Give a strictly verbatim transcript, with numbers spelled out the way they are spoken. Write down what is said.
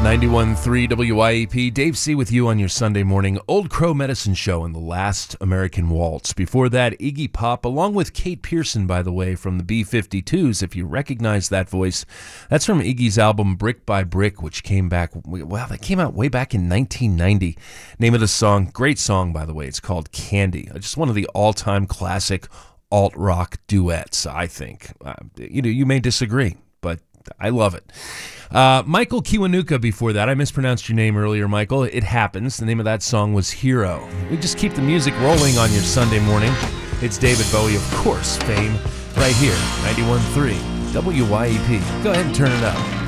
ninety-one point three W I E P, Dave C. with you on your Sunday morning Old Crow Medicine Show and The Last American Waltz. Before that, Iggy Pop, along with Kate Pearson, by the way, from the B fifty-twos, if you recognize that voice. That's from Iggy's album Brick by Brick, which came back, wow, that came out way back in nineteen ninety. Name of the song, great song, by the way, it's called Candy. Just one of the all-time classic alt-rock duets, I think. Uh, you know, you may disagree, but I love it. Uh, Michael Kiwanuka before that. I mispronounced your name earlier, Michael. It happens. The name of that song was Hero. We just keep the music rolling on your Sunday morning. It's David Bowie, of course, fame, right here, ninety-one point three W I E P. Go ahead and turn it up.